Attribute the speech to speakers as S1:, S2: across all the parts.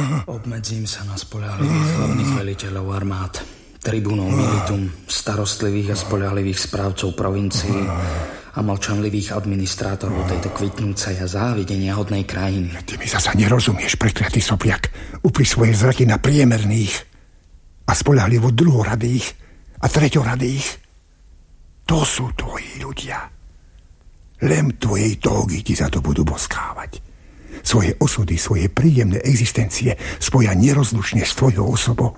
S1: Obmedzím sa na spoľahlivých hlavných veliteľov armád, tribúnov militum, starostlivých a spoľahlivých správcov provincií a mlčanlivých administrátorov tejto kvitnúcej a závidenia hodnej krajiny.
S2: Ty mi zasa nerozumieš, prekliatý sopliak. Upri svoje zraky na priemerných a spoľahlivo druhoradých a treťoradých. To sú tvoji ľudia. Len tvojej tógy ti za to budú boskávať. Svoje osudy, svoje príjemné existencie spoja nerozlučne s tvojou osobou.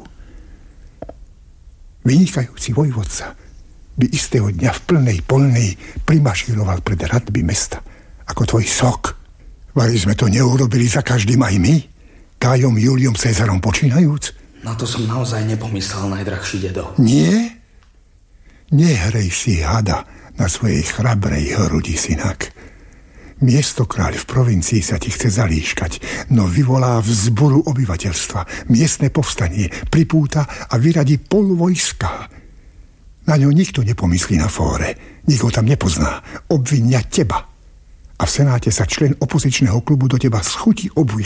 S2: Vynikajúci vojvodca by istého dňa v plnej polnej primašíroval pred radby mesta ako tvoj sok. Vari sme to neurobili za každým aj my, Kájom, Juliom, Cezarom počínajúc?
S1: Na to som naozaj nepomyslel, najdrahší dedo.
S2: Nie? Nehrej si hada na svojej chrabrej hrudi, synak. Miestokráľ v provincii sa ti chce zalíškať, no vyvolá vzburu obyvateľstva, miestne povstanie, pripúta a vyradí pol vojska. Na ňo nikto nepomyslí na fóre, nikto tam nepozná, obvinia teba. A v senáte sa člen opozičného klubu do teba z chuti obuje.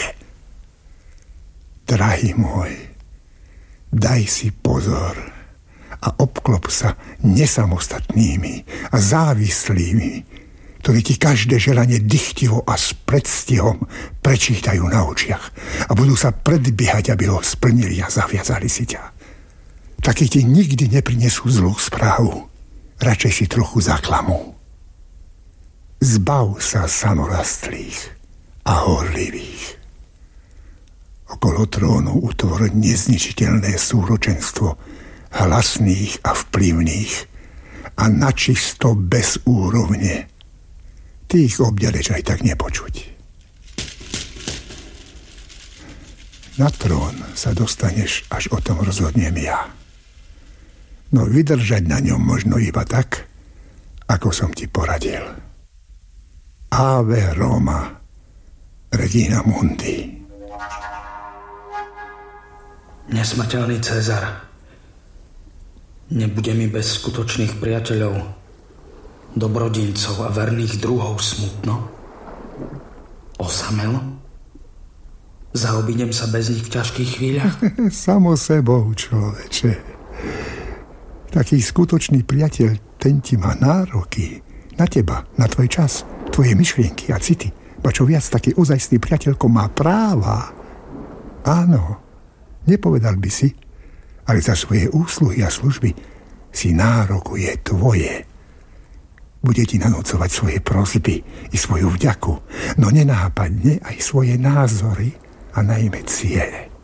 S2: Drahý môj, daj si pozor a obklop sa nesamostatnými a závislými, ktorí ti každé želanie dychtivo a s predstihom prečítajú na očiach a budú sa predbiehať, aby ho splnili a zaviazali si ťa. Takí ti nikdy neprinesú zlú správu. Radšej si trochu zaklamú. Zbav sa samorastlých a horlivých. Okolo trónu utvor nezničiteľné súročenstvo hlasných a vplyvných a načisto bez úrovne. Tých obďaleš aj tak nepočuť. Na trón sa dostaneš, až o tom rozhodnem ja. No vydržať na ňom možno iba tak, ako som ti poradil. Ave Roma, Regina Mundi.
S1: Nesmrteľný Cezar, nebude mi bez skutočných priateľov, dobrodincov a verných druhov smutno? Osamelo? Zaobídem sa bez nich v ťažkých chvíľach?
S2: Samo sebou, človeče. Taký skutočný priateľ, ten ti má nároky na teba, na tvoj čas, tvoje myšlienky a city. Ba čo viac, taký ozajstný priateľko má práva. Áno, nepovedal by si, ale za svoje úsluhy a služby si nárokuje tvoje. Bude ti nanúcovať svoje prosby i svoju vďaku, no nenápadne aj svoje názory a najmä ciele.